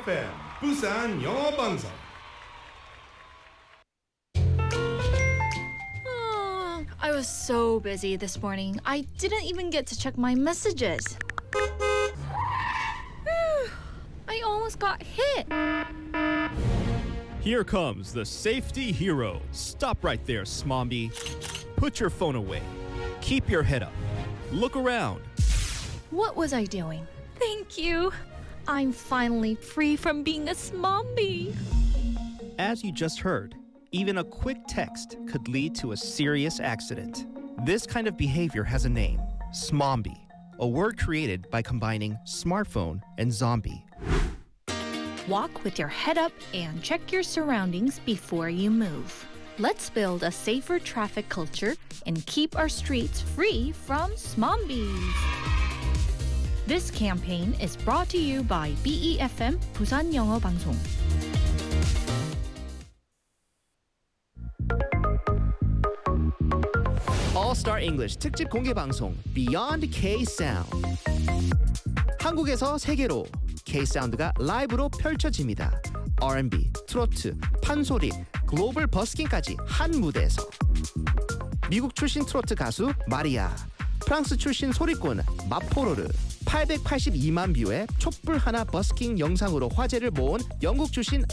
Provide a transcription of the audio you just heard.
FM 부산 영어 방송. I was so busy this morning. I didn't even get to check my messages. I almost got hit. Here comes the safety hero. Stop right there, Smombi. Put your phone away. Keep your head up. Look around. What was I doing? Thank you. I'm finally free from being a Smombi. As you just heard, even a quick text could lead to a serious accident. This kind of behavior has a name, Smombi, a word created by combining smartphone and zombie. Walk with your head up and check your surroundings before you move. Let's build a safer traffic culture and keep our streets free from Smombis. This campaign is brought to you by BEFM 부산 영어 방송. All-Star English 특집 공개 방송 Beyond K-Sound. 한국에서 세계로 K-사운드가 라이브로 펼쳐집니다. R&B, 트로트, 판소리, 글로벌 버스킹까지 한 무대에서. 미국 출신 트로트 가수 마리아, 프랑스 출신 소리꾼 마포로르, 882만 뷰의 촛불 하나 버스킹 영상으로 화제를 모은 영국 출신